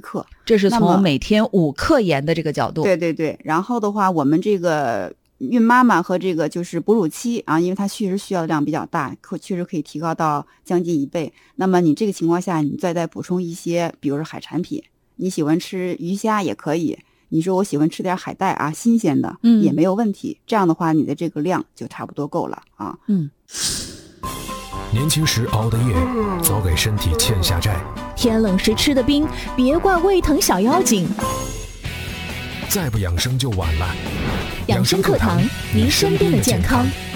克。 这是从每天5克盐的这个角度。 对对对。然后的话，我们这个孕妈妈和这个就是哺乳期啊，因为它确实需要的量比较大，确实可以提高到将近1倍。那么你这个情况下，你再补充一些，比如说海产品，你喜欢吃鱼虾也可以，你说我喜欢吃点海带啊，新鲜的也没有问题。这样的话，你的这个量就差不多够了啊。 年轻时熬的夜，早给身体欠下债。 天冷时吃的冰，别怪胃疼小妖精。 再不养生就晚了。 养生课堂，您身边的健康。